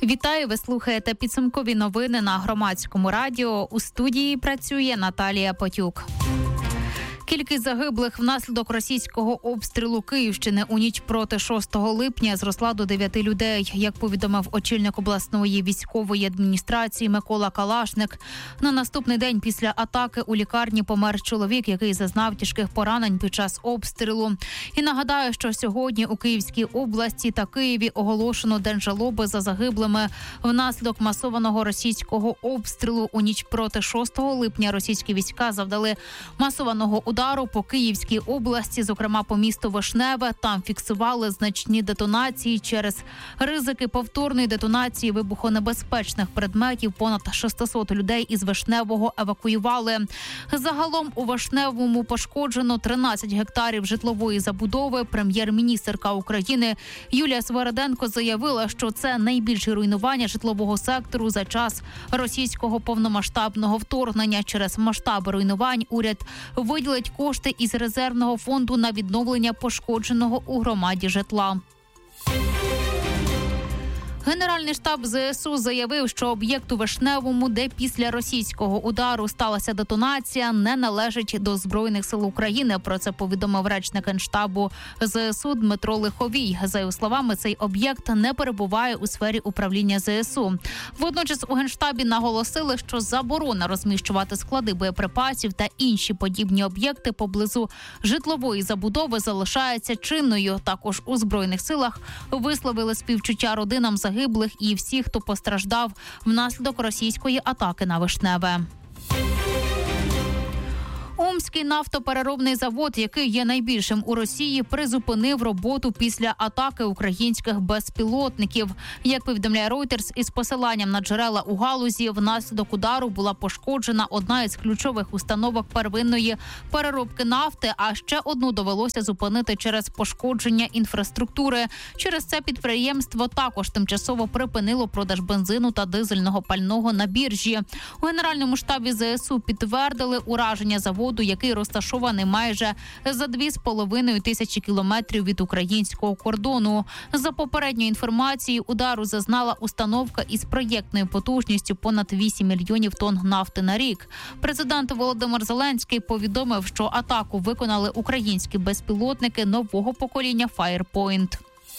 Вітаю, ви слухаєте підсумкові новини на Громадському радіо. У студії працює Наталія Потюк. Кількість загиблих внаслідок російського обстрілу Київщини у ніч проти 6 липня зросла до 9 людей. Як повідомив очільник обласної військової адміністрації Микола Калашник, на наступний день після атаки у лікарні помер чоловік, який зазнав тяжких поранень під час обстрілу. І нагадаю, що сьогодні у Київській області та Києві оголошено день жалоби за загиблими внаслідок масованого російського обстрілу. У ніч проти 6 липня російські війська завдали масованого удару по Київській області, зокрема по місту Вишневе. Там фіксували значні детонації. Через ризики повторної детонації вибухонебезпечних предметів понад 600 людей із Вишневого евакуювали. Загалом у Вишневому пошкоджено 13 гектарів житлової забудови. Прем'єр-міністерка України Юлія Свериденко заявила, що це найбільші руйнування житлового сектору за час російського повномасштабного вторгнення. Через масштаби руйнувань уряд виділить кошти із резервного фонду на відновлення пошкодженого у громаді житла. Генеральний штаб ЗСУ заявив, що об'єкт у Вишневому, де після російського удару сталася детонація, не належить до Збройних сил України. Про це повідомив речник Генштабу ЗСУ Дмитро Лиховій. За його словами, цей об'єкт не перебуває у сфері управління ЗСУ. Водночас у Генштабі наголосили, що заборона розміщувати склади боєприпасів та інші подібні об'єкти поблизу житлової забудови залишається чинною. Також у Збройних силах висловили співчуття родинам загиблих і всіх, хто постраждав внаслідок російської атаки на Вишневе. Омський нафтопереробний завод, який є найбільшим у Росії, призупинив роботу після атаки українських безпілотників. Як повідомляє Reuters, із посиланням на джерела у галузі, внаслідок удару була пошкоджена одна із ключових установок первинної переробки нафти, а ще одну довелося зупинити через пошкодження інфраструктури. Через це підприємство також тимчасово припинило продаж бензину та дизельного пального на біржі. У Генеральному штабі ЗСУ підтвердили ураження заводу, який розташований майже за 2,5 тисячі кілометрів від українського кордону. За попередньою інформацією, удару зазнала установка із проєктною потужністю понад 8 мільйонів тонн нафти на рік. Президент Володимир Зеленський повідомив, що атаку виконали українські безпілотники нового покоління Firepoint.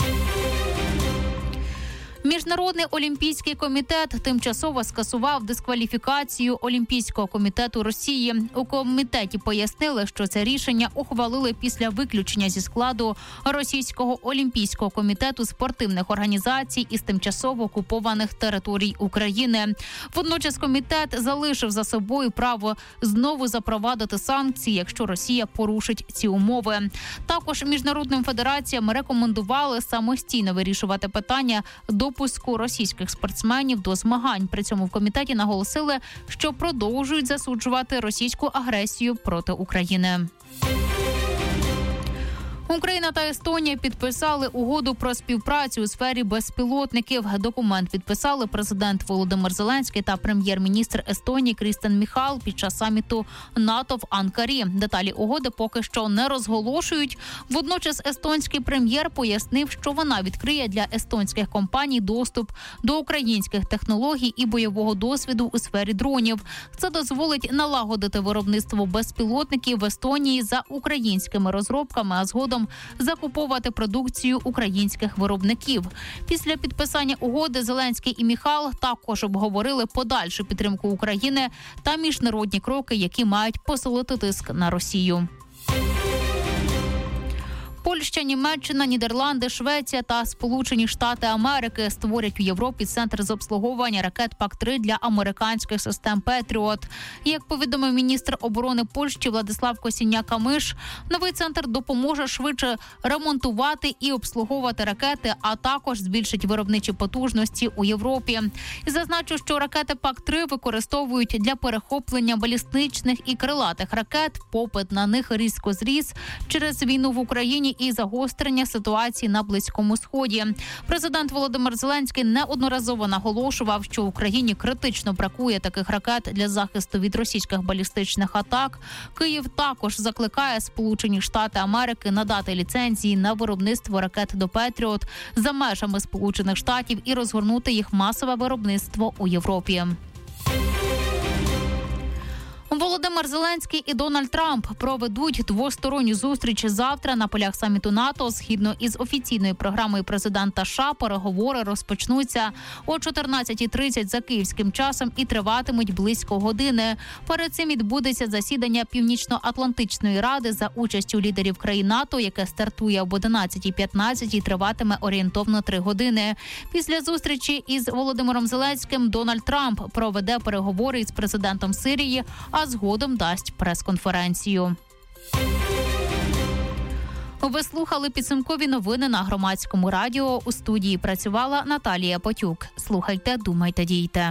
Міжнародний олімпійський комітет тимчасово скасував дискваліфікацію Олімпійського комітету Росії. У комітеті пояснили, що це рішення ухвалили після виключення зі складу Російського олімпійського комітету спортивних організацій із тимчасово окупованих територій України. Водночас комітет залишив за собою право знову запровадити санкції, якщо Росія порушить ці умови. Також міжнародним федераціям рекомендували самостійно вирішувати питання допуску російських спортсменів до змагань. При цьому в комітеті наголосили, що продовжують засуджувати російську агресію проти України. Україна та Естонія підписали угоду про співпрацю у сфері безпілотників. Документ підписали президент Володимир Зеленський та прем'єр-міністр Естонії Крістен Міхал під час саміту НАТО в Анкарі. Деталі угоди поки що не розголошують. Водночас естонський прем'єр пояснив, що вона відкриє для естонських компаній доступ до українських технологій і бойового досвіду у сфері дронів. Це дозволить налагодити виробництво безпілотників в Естонії за українськими розробками, а згодом закуповувати продукцію українських виробників. Після підписання угоди Зеленський і Міхал також обговорили подальшу підтримку України та міжнародні кроки, які мають посилити тиск на Росію. Польща, Німеччина, Нідерланди, Швеція та Сполучені Штати Америки створять у Європі центр з обслуговування ракет ПАК-3 для американських систем «Петріот». Як повідомив міністр оборони Польщі Владислав Косіняк-Камиш, новий центр допоможе швидше ремонтувати і обслуговувати ракети, а також збільшить виробничі потужності у Європі. І зазначу, що ракети ПАК-3 використовують для перехоплення балістичних і крилатих ракет. Попит на них різко зріс через війну в Україні війни і загострення ситуації на Близькому Сході. Президент Володимир Зеленський неодноразово наголошував, що Україні критично бракує таких ракет для захисту від російських балістичних атак. Київ також закликає Сполучені Штати Америки надати ліцензії на виробництво ракет до «Петріот» за межами Сполучених Штатів і розгорнути їх масове виробництво у Європі. Володимир Зеленський і Дональд Трамп проведуть двосторонню зустріч завтра на полях саміту НАТО. Згідно із офіційною програмою президента США, переговори розпочнуться о 14:30 за київським часом і триватимуть близько години. Перед цим відбудеться засідання Північно-Атлантичної ради за участю лідерів країн НАТО, яке стартує об 11:15 і триватиме орієнтовно 3 години. Після зустрічі із Володимиром Зеленським Дональд Трамп проведе переговори із президентом Сирії, а згодом дасть прес-конференцію. Ви слухали підсумкові новини на Громадському радіо. У студії працювала Наталія Потюк. Слухайте, думайте, дійте.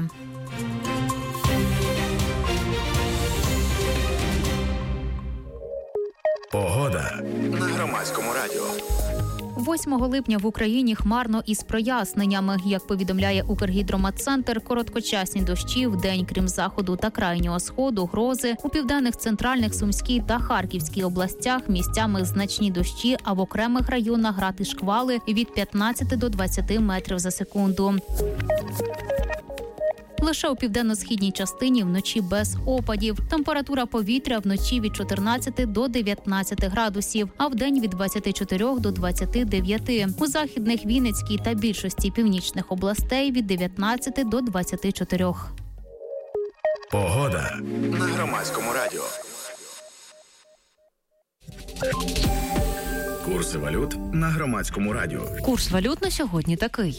Погода на Громадському радіо. 8 липня в Україні хмарно із проясненнями. Як повідомляє Укргідрометцентр, короткочасні дощі вдень, крім заходу та крайнього сходу, грози. У південних, центральних, Сумській та Харківській областях місцями значні дощі, а в окремих районах град і шквали від 15 до 20 метрів за секунду. Лише у південно-східній частині вночі без опадів. Температура повітря вночі від 14 до 19 градусів, а вдень від 24 до 29. У західних, Вінницькій та більшості північних областей від 19 до 24. Погода на Громадському радіо. Курси валют на Громадському радіо. Курс валют на сьогодні такий.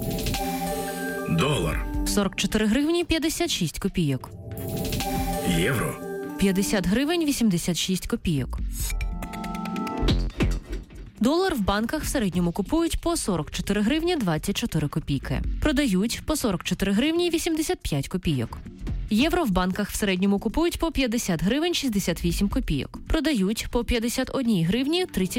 Долар. 44 гривні 56 копійок. Євро. 50 гривень 86 копійок. Долар в банках в середньому купують по 44 гривні 24 копійки. Продають по 44 гривні 85 копійок. Євро в банках в середньому купують по 50 гривень 68 копійок. Продають по 51 гривні 30